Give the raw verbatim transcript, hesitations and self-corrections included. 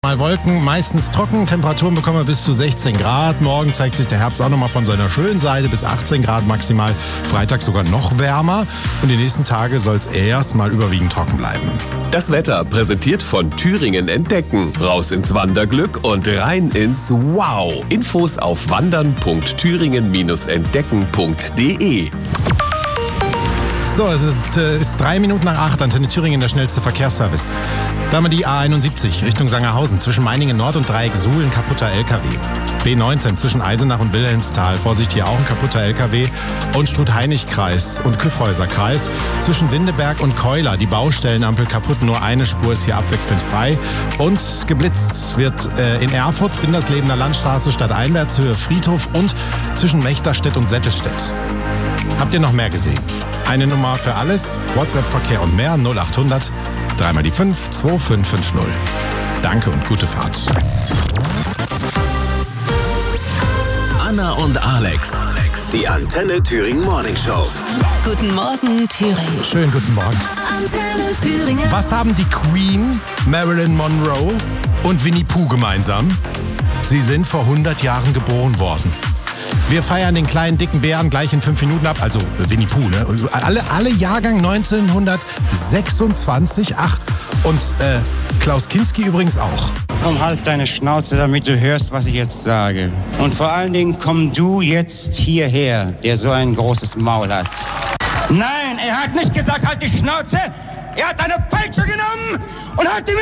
mal Wolken, meistens trocken. Temperaturen bekommen wir bis zu sechzehn Grad. Morgen zeigt sich der Herbst auch nochmal von seiner schönen Seite, bis achtzehn Grad maximal. Freitag sogar noch wärmer. Und die nächsten Tage soll es erstmal überwiegend trocken bleiben. Das Wetter präsentiert von Thüringen Entdecken. Raus ins Wanderglück und rein ins Wow. Infos auf wandern punkt thüringen entdecken punkt de. So, es ist, äh, ist drei Minuten nach acht, Antenne Thüringen, der schnellste Verkehrsservice. Da haben wir die A einundsiebzig Richtung Sangerhausen, zwischen Meiningen Nord und Dreieck Suhl, ein kaputter L K W. B neunzehn zwischen Eisenach und Wilhelmsthal, Vorsicht, hier auch ein kaputter L K W. Und Struth-Heinig-Kreis und Kyffhäuser-Kreis, zwischen Windeberg und Keuler, die Baustellenampel kaputt, nur eine Spur ist hier abwechselnd frei. Und geblitzt wird äh, in Erfurt, Binderslebener Landstraße, stadteinwärts, Höhe Friedhof und zwischen Mechterstedt und Sättelstedt. Habt ihr noch mehr gesehen? Eine Nummer für alles, WhatsApp-Verkehr und mehr, null achthundert, dreimal die fünf, zwei fünf fünf null. Danke und gute Fahrt. Anna und Alex, die Antenne Thüringen Morning Show. Guten Morgen, Thüringen. Schönen guten Morgen. Antenne Thüringen. Was haben die Queen, Marilyn Monroe und Winnie Pooh gemeinsam? Sie sind vor hundert Jahren geboren worden. Wir feiern den kleinen, dicken Bären gleich in fünf Minuten ab, also Winnie Pooh, ne? Alle, alle Jahrgang neunzehnhundertsechsundzwanzig. Ach, und äh, Klaus Kinski übrigens auch. Komm, halt deine Schnauze, damit du hörst, was ich jetzt sage. Und vor allen Dingen komm du jetzt hierher, der so ein großes Maul hat. Nein, er hat nicht gesagt, halt die Schnauze. Er hat eine Peitsche genommen und hat die